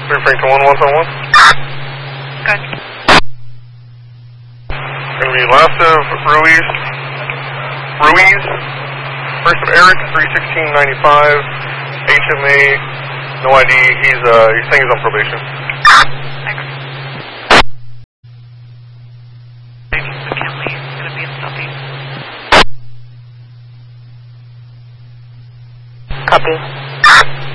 Referring to 1171. Good. Going to be last of Ruiz. First of Eric, 31695. HMA, no ID. He's saying he's on probation. Thanks. McKinley is going to be in Southeast. Copy.